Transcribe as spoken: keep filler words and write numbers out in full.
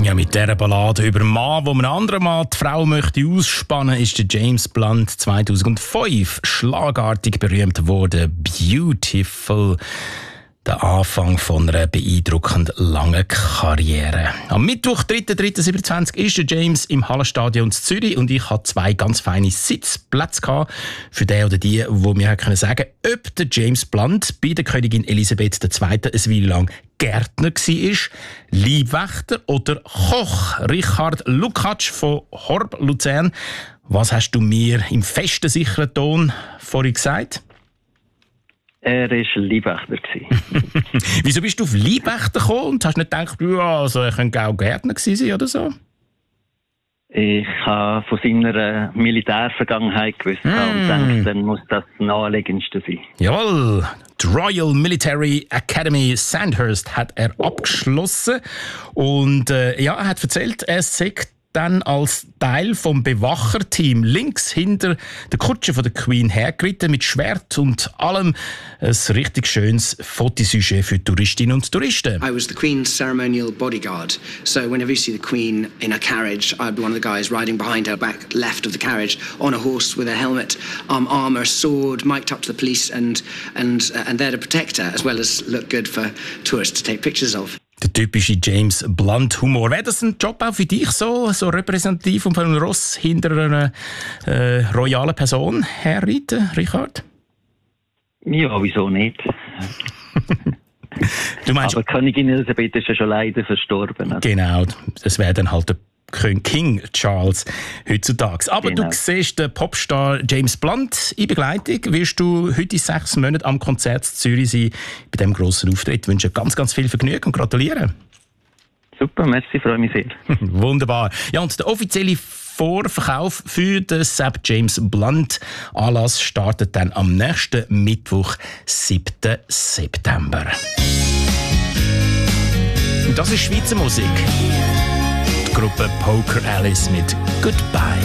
Ja, mit dieser Ballade über einen Mann, wo man einen anderen Mann die Frau möchte ausspannen, ist der James Blunt zweitausendfünf schlagartig berühmt geworden. Beautiful. Der Anfang von einer beeindruckend langen Karriere. Am Mittwoch, dritter dritter siebenundzwanzig, ist der James im Hallenstadion in Zürich und ich hatte zwei ganz feine Sitzplätze gehabt für den oder die, wo mir können sagen, ob der James Blunt bei der Königin Elisabeth der Zweiten eine Weile lang Gärtner war, Leibwächter oder Koch. Richard Lukacs von Horb Luzern. Was hast du mir im festen, sicheren Ton vorhin gesagt? Er war Leibwächter. Wieso bist du auf Leibwächter gekommen und hast nicht gedacht, ja, also er könnte auch Gärtner gewesen sein oder so? Ich habe von seiner Militärvergangenheit gewusst mm. und denke, dann muss das das Naheliegendste sein. Jawohl, die Royal Military Academy Sandhurst hat er abgeschlossen und äh, ja, er hat erzählt, er sagt dann als Teil vom Bewacherteam links hinter der Kutsche von der Queen hergeritten mit Schwert und allem. Ein richtig schönes Fotosujet für Touristinnen und Touristen. I was the Queen's ceremonial bodyguard. So whenever you see the Queen in a carriage, I'd be one of the guys riding behind her, back left of the carriage, on a horse with a helmet, um, armour, sword, mic'd up to the police, and and uh, and there to protect her, as well as look good for tourists to take pictures of. Der typische James Blunt Humor. Wäre das ein Job auch für dich, so, so repräsentativ von einem Ross hinter einer äh, royalen Person herreiten, Richard? Ja, wieso nicht? Du meinst, aber Königin Elisabeth ist ja schon leider verstorben. Also. Genau, das wäre dann halt der King Charles heutzutage. Aber genau. Du siehst den Popstar James Blunt in Begleitung. Wirst du heute sechs Monate am Konzert in Zürich sein, bei diesem grossen Auftritt. Ich wünsche ganz, ganz viel Vergnügen und gratuliere. Super, merci, freue mich sehr. Wunderbar. Ja, und der offizielle Vorverkauf für den Sepp James Blunt Anlass startet dann am nächsten Mittwoch, siebten September. Und das ist Schweizer Musik. Gruppe Poker Alice mit Goodbye.